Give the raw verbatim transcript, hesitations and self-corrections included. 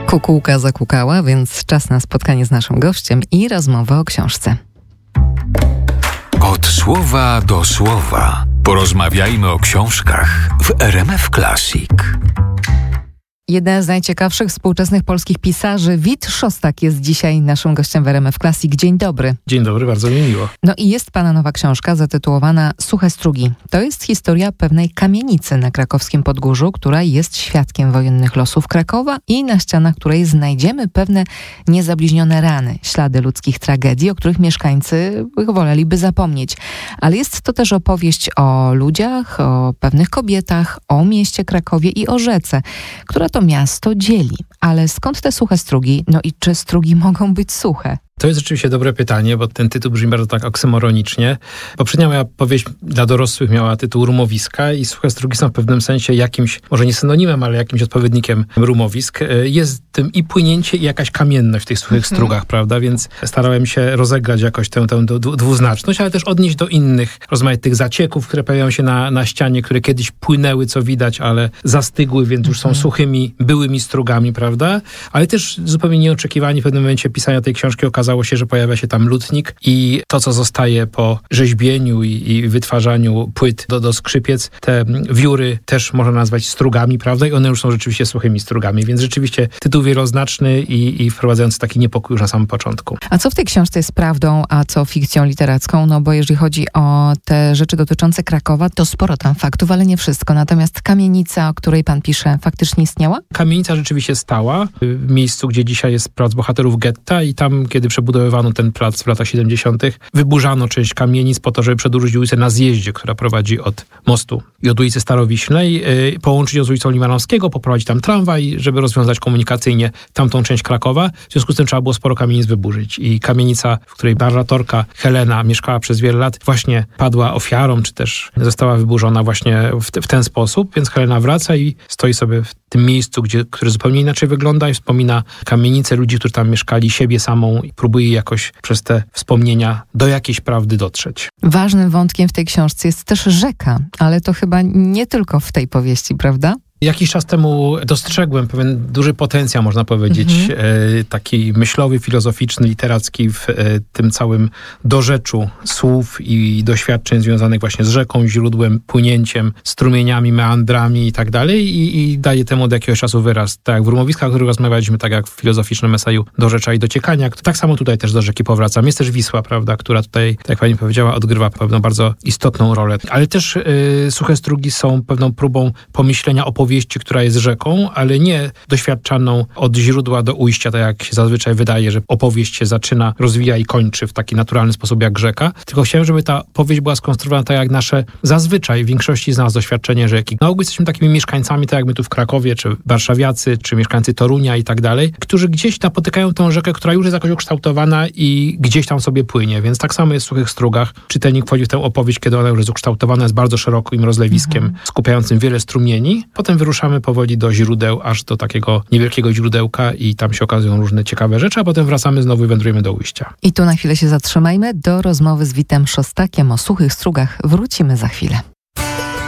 Kukułka zakukała, więc czas na spotkanie z naszym gościem i rozmowę o książce. Od słowa do słowa porozmawiajmy o książkach w R M F Classic. Jeden z najciekawszych współczesnych polskich pisarzy, Wit Szostak, jest dzisiaj naszym gościem w R M F Classic. Dzień dobry. Dzień dobry, bardzo mi miło. No i jest pana nowa książka zatytułowana Suche Strugi. To jest historia pewnej kamienicy na krakowskim Podgórzu, która jest świadkiem wojennych losów Krakowa i na ścianach której znajdziemy pewne niezabliźnione rany, ślady ludzkich tragedii, o których mieszkańcy woleliby zapomnieć. Ale jest to też opowieść o ludziach, o pewnych kobietach, o mieście Krakowie i o rzece, która to miasto dzieli. Ale skąd te suche strugi? No i czy strugi mogą być suche? To jest rzeczywiście dobre pytanie, bo ten tytuł brzmi bardzo tak oksymoronicznie. Poprzednia moja powieść dla dorosłych miała tytuł Rumowiska i Suche Strugi są w pewnym sensie jakimś, może nie synonimem, ale jakimś odpowiednikiem rumowisk. Jest tym i płynięcie, i jakaś kamienność w tych suchych mhm. strugach, prawda? Więc starałem się rozegrać jakoś tę, tę dwuznaczność, ale też odnieść do innych rozmaitych zacieków, które pojawiają się na, na ścianie, które kiedyś płynęły, co widać, ale zastygły, więc już mhm. są suchymi, byłymi strugami, prawda? Ale też zupełnie nieoczekiwanie w pewnym momencie pisania tej książki okazało się, że pojawia się tam lutnik i to, co zostaje po rzeźbieniu i, i wytwarzaniu płyt do, do skrzypiec, te wióry też można nazwać strugami, prawda? I one już są rzeczywiście suchymi strugami, więc rzeczywiście tytuł wieloznaczny i, i wprowadzający taki niepokój już na samym początku. A co w tej książce jest prawdą, a co fikcją literacką? No bo jeżeli chodzi o te rzeczy dotyczące Krakowa, to sporo tam faktów, ale nie wszystko. Natomiast kamienica, o której pan pisze, faktycznie istniała? Kamienica rzeczywiście stała w miejscu, gdzie dzisiaj jest plac bohaterów getta i tam, kiedy przebudowywano ten plac w latach siedemdziesiątych, wyburzano część kamienic po to, żeby przedłużyć ulicę na zjeździe, która prowadzi od mostu i od ulicy Starowiślnej, yy, połączyć ją z ulicą Limanowskiego, poprowadzić tam tramwaj, żeby rozwiązać komunikacyjnie tamtą część Krakowa. W związku z tym trzeba było sporo kamienic wyburzyć. I kamienica, w której narratorka Helena mieszkała przez wiele lat, właśnie padła ofiarą, czy też została wyburzona właśnie w, te, w ten sposób. Więc Helena wraca i stoi sobie w tym miejscu, gdzie, które zupełnie inaczej wygląda i wspomina kamienicę ludzi, którzy tam mieszkali, siebie samą i próbuje jakoś przez te wspomnienia do jakiejś prawdy dotrzeć. Ważnym wątkiem w tej książce jest też rzeka, ale to chyba nie tylko w tej powieści, prawda? Jakiś czas temu dostrzegłem pewien duży potencjał, można powiedzieć, mm-hmm. e, taki myślowy, filozoficzny, literacki w e, tym całym dorzeczu słów i doświadczeń związanych właśnie z rzeką, źródłem, płynięciem, strumieniami, meandrami i tak dalej i, i daje temu od jakiegoś czasu wyraz. Tak jak w Rumowiskach, o których rozmawialiśmy, tak jak w filozoficznym eseju Dorzecza i Dociekania, tak samo tutaj też do rzeki powracam. Jest też Wisła, prawda, która tutaj, tak jak pani powiedziała, odgrywa pewną bardzo istotną rolę. Ale też e, Suche Strugi są pewną próbą pomyślenia o powieści, która jest rzeką, ale nie doświadczaną od źródła do ujścia, tak jak się zazwyczaj wydaje, że opowieść się zaczyna, rozwija i kończy w taki naturalny sposób jak rzeka. Tylko chciałem, żeby ta powieść była skonstruowana tak jak nasze zazwyczaj w większości z nas doświadczenie rzeki. Na ogół jesteśmy takimi mieszkańcami, tak jak my tu w Krakowie, czy warszawiacy, czy mieszkańcy Torunia i tak dalej, którzy gdzieś napotykają tą rzekę, która już jest jakoś ukształtowana i gdzieś tam sobie płynie. Więc tak samo jest w Suchych Strugach. Czytelnik wchodzi w tę opowieść, kiedy ona już jest ukształtowana, jest bardzo szerokim rozlewiskiem, mhm. skupiającym wiele strumieni. Potem wyruszamy powoli do źródeł, aż do takiego niewielkiego źródełka i tam się okazują różne ciekawe rzeczy, a potem wracamy znowu i wędrujemy do ujścia. I tu na chwilę się zatrzymajmy. Do rozmowy z Witem Szostakiem o Suchych Strugach wrócimy za chwilę.